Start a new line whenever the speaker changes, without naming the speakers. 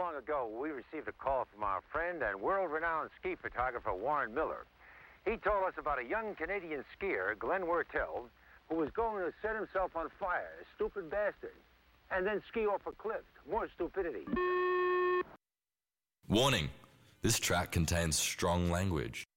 long ago, we received a call from our friend and world-renowned ski photographer Warren Miller. He told us about a young Canadian skier, Glenn Wertel, who was going to set himself on fire, a stupid bastard, and then ski off a cliff. More stupidity.
Warning, this track contains strong language.